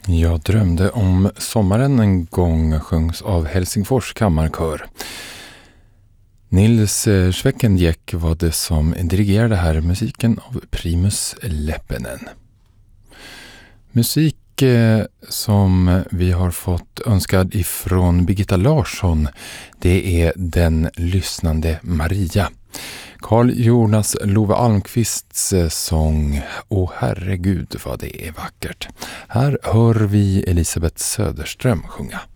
Jag drömde om sommaren en gång sjöngs av Helsingfors kammarkör. Nils Schweckenjek var det som dirigerade här, musiken av Primus Leppinen. Musik som vi har fått önskad ifrån Birgitta Larsson, det är Den lyssnande Maria. Carl Jonas Love Almqvists sång Åh herregud vad det är vackert. Här hör vi Elisabeth Söderström sjunga.